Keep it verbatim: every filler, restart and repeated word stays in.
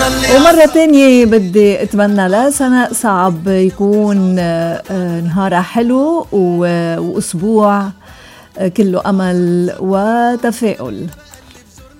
ومرة تانية بدي اتمنى لسناء صعب يكون نهارها حلو واسبوع كله امل وتفاؤل.